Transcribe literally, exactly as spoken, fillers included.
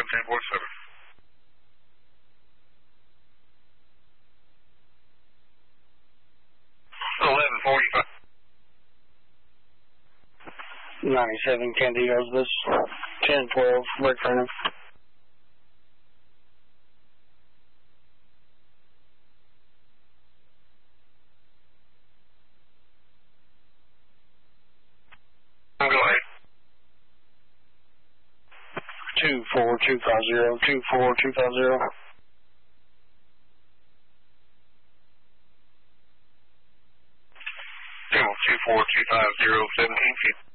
ten four seven. eleven forty-five. ninety-seven Candy Elizabeth, ten twelve, break for him. Go ahead. two four two five zero, two four two five zero. two four two five zero, seventeen feet.